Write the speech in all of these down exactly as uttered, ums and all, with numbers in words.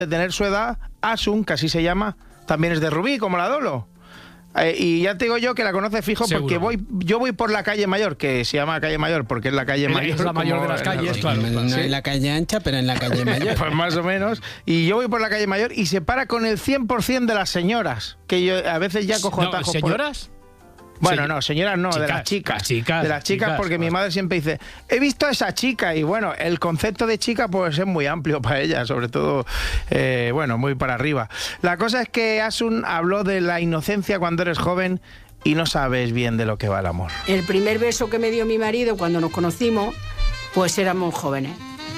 de tener su edad, Asun, que así se llama, también es de Rubí, como la Dolo. Eh, y ya te digo yo que la conoce fijo. Seguro. Porque voy, yo voy por la calle Mayor, que se llama calle Mayor porque es la calle es mayor. Es la mayor de las calles, la, claro. No ¿sí? en la calle ancha, pero en la calle Mayor. Pues más o menos. Y yo voy por la calle Mayor y se para con el cien por ciento de las señoras, que yo a veces ya cojo no, tajos. ¿Señoras? Por... Bueno, no, señoras no, chicas, de las chicas. Las chicas de las chicas, chicas, porque pues. mi madre siempre dice, he visto a esa chica, y bueno, el concepto de chica pues es muy amplio para ella, sobre todo, eh, bueno, muy para arriba. La cosa es que Asun habló de la inocencia cuando eres joven y no sabes bien de lo que va el amor. El primer beso que me dio mi marido cuando nos conocimos, pues éramos jóvenes.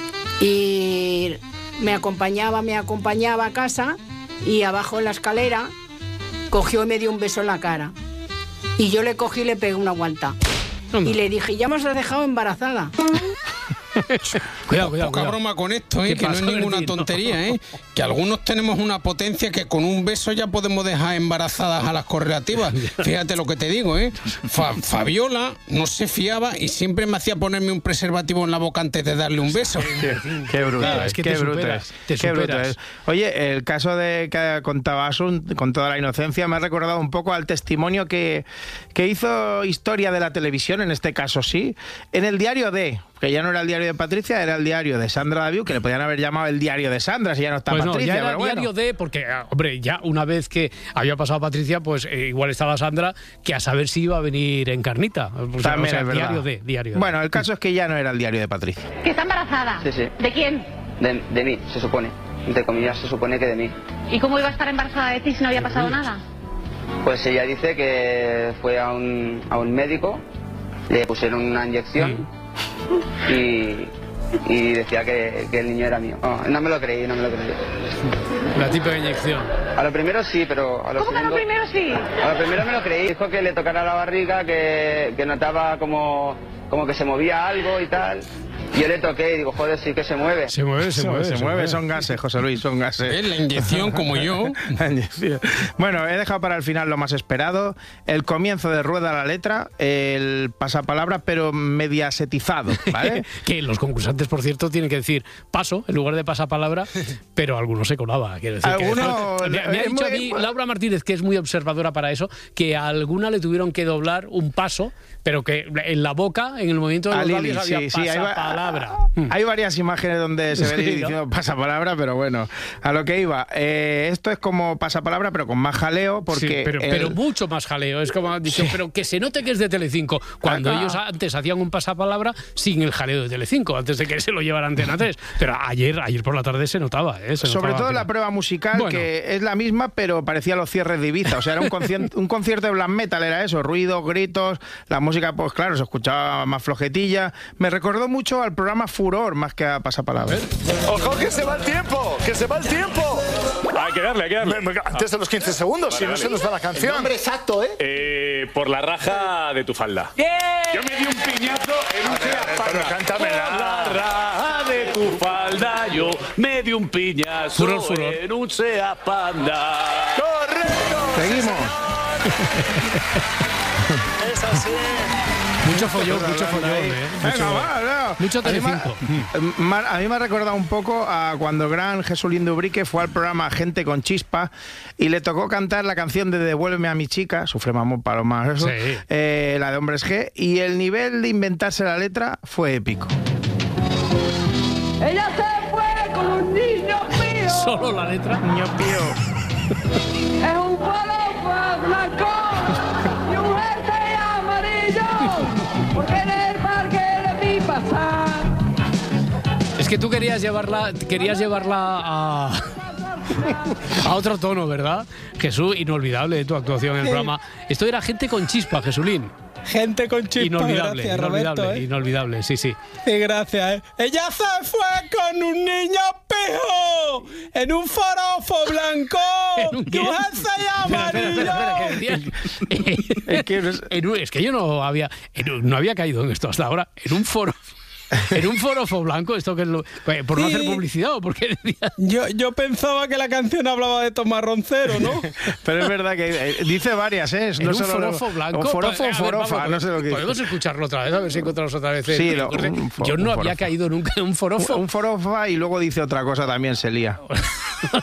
Y me acompañaba, me acompañaba a casa y abajo en la escalera cogió y me dio un beso en la cara. Y yo le cogí y le pegué una guanta. ¿Dónde? Y le dije, ya me has dejado embarazada. Cuidado, cuidado, Poca cuidado. broma con esto, ¿eh? Que no es pasó, ninguna Bertín? tontería, ¿eh? Que algunos tenemos una potencia que con un beso ya podemos dejar embarazadas a las correlativas. Fíjate lo que te digo, ¿eh? Fa- Fabiola no se fiaba y siempre me hacía ponerme un preservativo en la boca antes de darle un beso. Qué, qué bruto Claro, es, es que qué te bruto superas, es, te qué bruto superas. es. Oye, el caso de que contaba Asun, con toda la inocencia, me ha recordado un poco al testimonio que, que hizo Historia de la Televisión, en este caso sí, en el diario de, que ya no era el diario de Patricia, era el diario de Sandra Daviu, que le podían haber llamado el diario de Sandra, si ya no está Pues no, Patricia. ya era pero bueno. diario de, porque, hombre, ya una vez que había pasado Patricia, pues eh, igual estaba Sandra, que a saber si iba a venir Encarnita. O sea, También o sea, es verdad. diario de, diario de. Bueno, el caso es que ya no era el diario de Patricia. ¿Que está embarazada? Sí, sí. ¿De quién? De, de mí, se supone. Entre comillas, se supone que de mí. ¿Y cómo iba a estar embarazada de ti si no había pasado nada? Pues ella dice que fue a un, a un médico, le pusieron una inyección y, y decía que, que el niño era mío. No, no me lo creí, no me lo creí. La típica inyección. A lo primero sí, pero a lo ¿Cómo que a segundo... lo primero sí? A lo primero me lo creí. Dijo que le tocara la barriga, que, que notaba como, como que se movía algo y tal. Yo le toqué y digo, joder, sí que se mueve. Se mueve, se, Se, mueve, se mueve, son gases, José Luis, son gases. ¿Eh? La inyección, como yo. La inyección. Bueno, he dejado para el final lo más esperado, el comienzo de Rueda la Letra, el pasapalabra, pero mediasetizado, ¿vale? Que los concursantes, por cierto, tienen que decir paso en lugar de pasapalabra, pero alguno se colaba. Quiero decir que- Alguno- me, me ha es dicho a muy- mí Laura Martínez, que es muy observadora para eso, que a alguna le tuvieron que doblar un paso, pero que en la boca, en el movimiento de A los Lili, labios, había sí, sí, hay, va- pasapalabra. hay varias imágenes donde se ve Sí, ¿no? diciendo pasapalabra, pero bueno, a lo que iba. Eh, esto es como pasapalabra, pero con más jaleo, porque... Sí, pero, el- pero mucho más jaleo. Es como han dicho, Sí. pero que se note que es de Telecinco. Cuando Ah, ellos antes hacían un pasapalabra sin el jaleo de Telecinco, antes de que se lo llevara Antena tres. Pero ayer, ayer por la tarde se notaba, ¿eh? Se Sobre notaba todo que- la prueba musical, Bueno. que es la misma, pero parecía los cierres de Ibiza. O sea, era un, concierto, un concierto de black metal, era eso, ruidos, gritos, la música, pues claro, se escuchaba más flojetilla. Me recordó mucho al programa Furor, más que a pasapalabra. ¡Ojo que se va el tiempo! ¡Que se va el tiempo! Hay que darle, hay que darle. Me- me- Antes de los quince segundos, si no se nos va la canción. Nombre exacto, ¿eh? Eh, por la raja de tu falda. Yo me di un piñazo en un Seat pero Panda. cántamela. Por la raja de tu falda yo me di un piñazo Furor, furor. en un Seat Panda. ¡Correcto! Seguimos. Es así. Mucho follón, mucho follón, ¿eh? Venga, Mucho, va, no. mucho A mí me ha- Telecinco. ma- A mí me ha recordado un poco a cuando el gran Jesulín de Ubrique fue al programa Gente con Chispa y le tocó cantar la canción de Devuélveme a mi chica, Sufre Mamón Paloma, eso, Sí. eh, la de Hombres G, y el nivel de inventarse la letra fue épico. Ella se fue con un niño mío. Solo la letra. Niño pío. Es un palopa blanco y un jersey amarillo. Porque en el parque le vi pasar. Es que tú querías llevarla, querías llevarla a, a otro tono, ¿verdad? Jesús, inolvidable de tu actuación en el programa. Esto era Gente con Chispa, Jesulín. Gente con chispa. Inolvidable, Gracias, inolvidable, Roberto, ¿eh? inolvidable, sí, sí. Sí, gracias, ¿eh? Ella se fue con un niño pijo en un forofo blanco ¿En un y qué? un jersey Espera, espera, espera, espera, ¿qué amarillo. decías? Es que no es- En un- es que yo no había, en un- no había caído en esto hasta ahora. En un foro. En un forofo blanco, esto que es lo, por no Sí. hacer publicidad o porque decía... Yo, yo pensaba que la canción hablaba de Tomás Roncero, ¿no? Pero es verdad que eh, dice varias, ¿eh? En un forofo blanco. O forofo A o ver, forofa, vamos, no sé lo que Podemos dice. escucharlo otra vez, a ver si encontramos otra vez. el- Sí, el lo- corre- un fo- Yo no un había forofo. caído nunca en un forofo. Un forofa y luego dice otra cosa también, se lía.